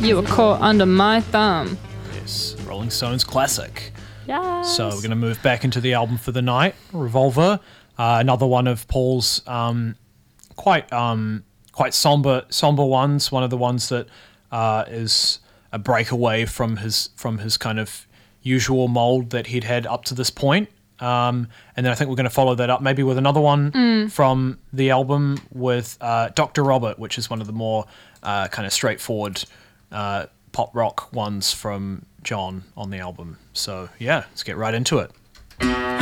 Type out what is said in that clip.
You Were Caught Under My Thumb. Yes, Rolling Stones classic. Yes. So we're going to move back into the album for the night, Revolver. Another one of Paul's quite somber ones. One of the ones that is a breakaway from his kind of usual mold that he'd had up to this point. And then I think we're going to follow that up maybe with another one from the album with Dr. Robert, which is one of the more kind of straightforward pop rock ones from John on the album. So yeah, let's get right into it.